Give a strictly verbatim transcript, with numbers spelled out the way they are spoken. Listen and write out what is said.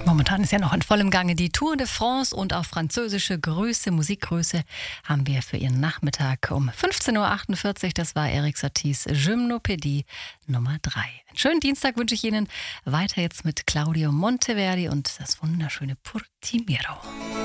Momentan ist ja noch in vollem Gange die Tour de France und auch französische Grüße, Musikgrüße haben wir für Ihren Nachmittag um fünfzehn Uhr achtundvierzig. Das war Erik Saties Gymnopädie Nummer drei. Einen schönen Dienstag wünsche ich Ihnen. Weiter jetzt mit Claudio Monteverdi und das wunderschöne Portimiro.